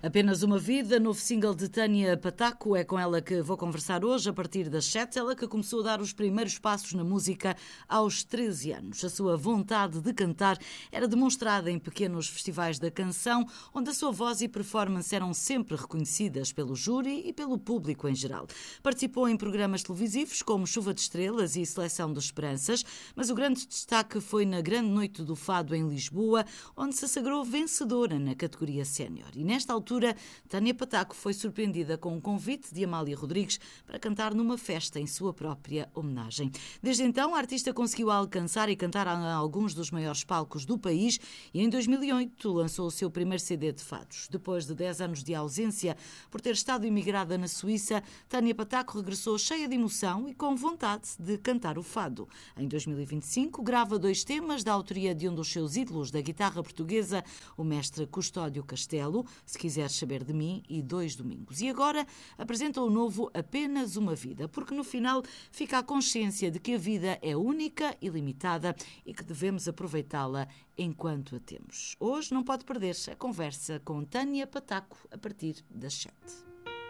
Apenas uma vida, novo single de Tânia Pataco, é com ela que vou conversar hoje a partir das 7, ela que começou a dar os primeiros passos na música aos 13 anos. A sua vontade de cantar era demonstrada em pequenos festivais da canção, onde a sua voz e performance eram sempre reconhecidas pelo júri e pelo público em geral. Participou em programas televisivos como Chuva de Estrelas e Seleção de Esperanças, mas o grande destaque foi na Grande Noite do Fado em Lisboa, onde se sagrou vencedora na categoria sénior. E nesta altura, Tânia Pataco foi surpreendida com um convite de Amália Rodrigues para cantar numa festa em sua própria homenagem. Desde então, a artista conseguiu alcançar e cantar a alguns dos maiores palcos do país e em 2008 lançou o seu primeiro CD de fados. Depois de 10 anos de ausência por ter estado imigrada na Suíça, Tânia Pataco regressou cheia de emoção e com vontade de cantar o fado. Em 2025, grava 2 temas da autoria de um dos seus ídolos da guitarra portuguesa, o mestre Custódio Castelo, Se Quiseres Saber de Mim, e 2 Domingos. E agora apresenta o novo Apenas uma Vida, porque no final fica a consciência de que a vida é única e limitada e que devemos aproveitá-la enquanto a temos. Hoje não pode perder a conversa com Tânia Pataco a partir das 7.